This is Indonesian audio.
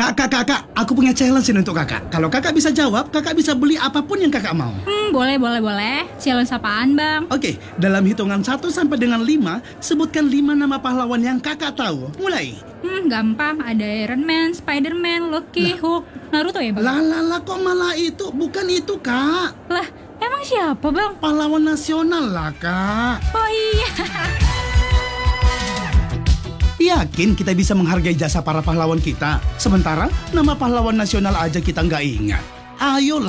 Kak, aku punya challenge ini untuk kakak. Kalau kakak bisa jawab, kakak bisa beli apapun yang kakak mau. Boleh. Challenge apaan, Bang? Oke, dalam hitungan 1 sampai dengan 5, sebutkan 5 nama pahlawan yang kakak tahu. Mulai. Gampang. Ada Iron Man, Spider-Man, Loki, Hulk, Naruto ya, Bang? Lah, kok malah itu? Bukan itu, Kak. Lah, emang siapa, Bang? Pahlawan nasional lah, Kak. Oh iya. Yakin kita bisa menghargai jasa para pahlawan kita? Sementara nama pahlawan nasional aja kita nggak ingat. Ayolah.